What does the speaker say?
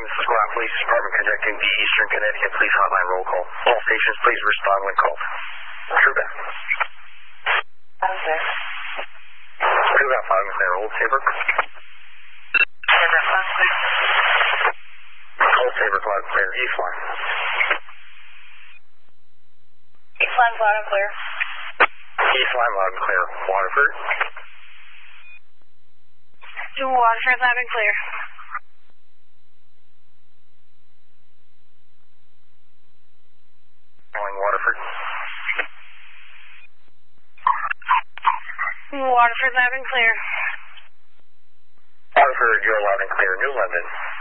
morning, this is Squad Police Department conducting the Eastern Connecticut Police Hotline roll call. All stations, please respond when called. True back. Okay. True back, loud and clear. Old Saybrook. Old Saybrook, loud and clear. East line. East line, loud and clear. East line, loud and clear. Waterford. Waterford, loud and clear. Calling Waterford. Waterford, loud and clear. Waterford, you're loud and clear. New London.